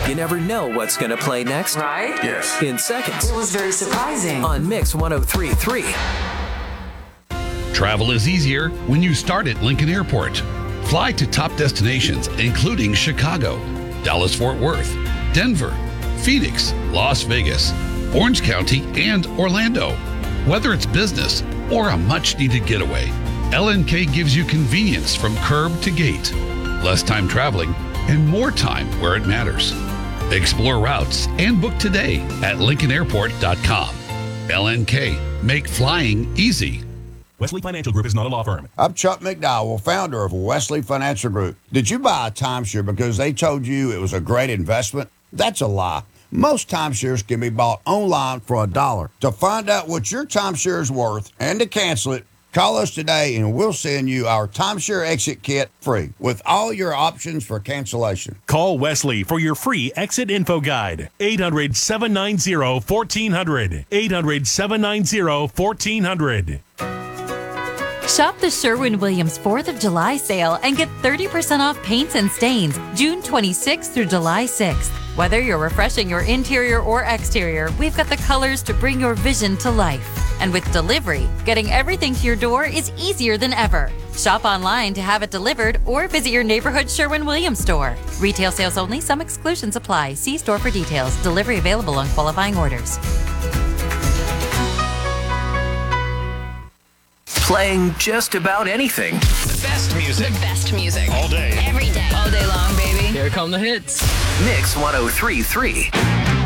You never know what's going to play next. Right? Yes. In seconds. It was very surprising. On Mix 103.3. Travel is easier when you start at Lincoln Airport. Fly to top destinations, including Chicago, Dallas-Fort Worth, Denver, Phoenix, Las Vegas, Orange County, and Orlando. Whether it's business or a much-needed getaway, LNK gives you convenience from curb to gate, less time traveling, and more time where it matters. Explore routes and book today at LincolnAirport.com. LNK, make flying easy. Wesley Financial Group is not a law firm. I'm Chuck McDowell, founder of Wesley Financial Group. Did you buy a timeshare because they told you it was a great investment? That's a lie. Most timeshares can be bought online for $1. To find out what your timeshare is worth and to cancel it, call us today and we'll send you our timeshare exit kit free with all your options for cancellation. Call Wesley for your free exit info guide. 800-790-1400. 800-790-1400. Shop the Sherwin-Williams 4th of July sale and get 30% off paints and stains June 26th through July 6th. Whether you're refreshing your interior or exterior, we've got the colors to bring your vision to life. And with delivery, getting everything to your door is easier than ever. Shop online to have it delivered or visit your neighborhood Sherwin-Williams store. Retail sales only. Some exclusions apply. See store for details. Delivery available on qualifying orders. Playing just about anything. The best music. The best music. All day. Every day. All day long, baby. Here come the hits. Mix 103.3.